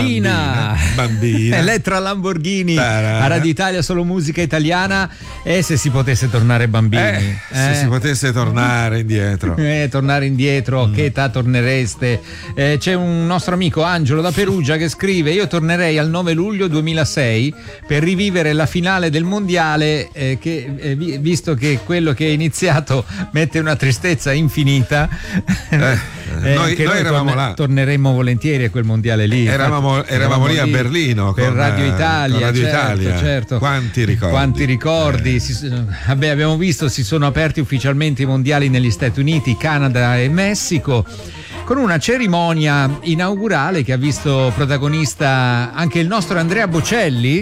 Bambina. Elettra Lamborghini a Radio Italia, solo musica italiana. E se si potesse tornare bambini, se si potesse tornare indietro, che età tornereste? C'è un nostro amico Angelo da Perugia che scrive: io tornerei al 9 luglio 2006 per rivivere la finale del mondiale, visto che quello che è iniziato mette una tristezza infinita. Noi eravamo là, torneremmo volentieri a quel mondiale lì. Eravamo lì a Berlino per Radio Italia, certo. Quanti ricordi. Abbiamo visto, si sono aperti ufficialmente i mondiali negli Stati Uniti, Canada e Messico, con una cerimonia inaugurale che ha visto protagonista anche il nostro Andrea Bocelli,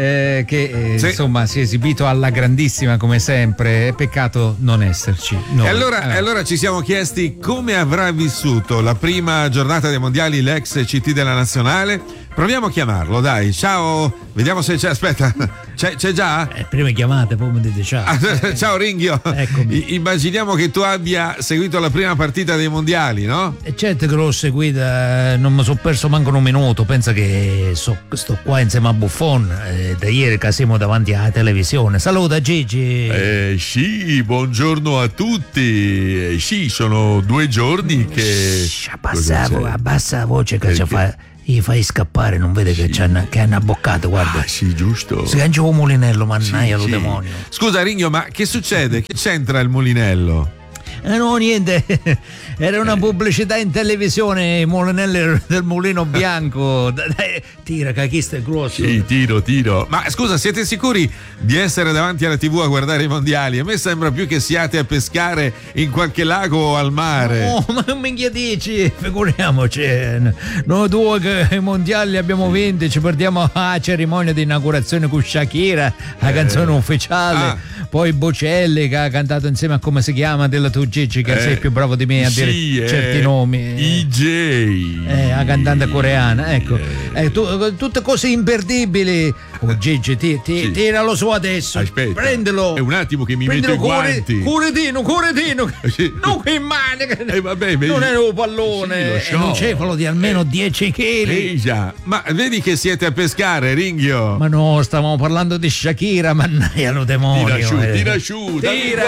insomma si è esibito alla grandissima come sempre. Peccato non esserci noi. E allora ci siamo chiesti come avrà vissuto la prima giornata dei mondiali l'ex CT della Nazionale. Proviamo a chiamarlo, dai. Ciao, vediamo se c'è. Aspetta, c'è già? Prima chiamate, poi mi dite ciao. Ciao Ringhio. Eccomi. Immaginiamo che tu abbia seguito la prima partita dei mondiali, no? E certo che l'ho seguita, non mi sono perso manco un minuto. Pensa che sto qua insieme a Buffon, da ieri che siamo davanti alla televisione. Saluta Gigi. Sì, buongiorno a tutti. Sì, sono 2 giorni che... Abbassa la voce che ci fa... Gli fai scappare, non vede che hanno abboccato, guarda. Sì, giusto. Si cangia un mulinello, mannaia lo demonio. Scusa Ringhio, ma che succede? Che c'entra il mulinello? No, niente, era una pubblicità in televisione, mulinello del mulino bianco. Dai, tira, cachista è grosso. Sì, tiro. Ma scusa, siete sicuri di essere davanti alla TV a guardare i mondiali? A me sembra più che siate a pescare in qualche lago o al mare. No, ma non mi dici, figuriamoci. Noi 2 che i mondiali li abbiamo vinti, ci perdiamo alla cerimonia di inaugurazione con Shakira, la canzone ufficiale. Poi Bocelli che ha cantato insieme a, come si chiama, della tua Gigi, che sei più bravo di me a dire certi nomi. EJ. La cantante coreana, ecco. Tutte cose imperdibili. Oh Gigi, tiralo su adesso. Aspetta. Prendilo. È un attimo che mi metto i guanti. Curetino. Sì. Non che male. Vabbè, non è un pallone. Sì, è un cefalo di almeno 10 kg. Già. Ma vedi che siete a pescare, Ringhio? Ma no, stavamo parlando di Shakira, mannaia lo demonio. Tira su. Tira.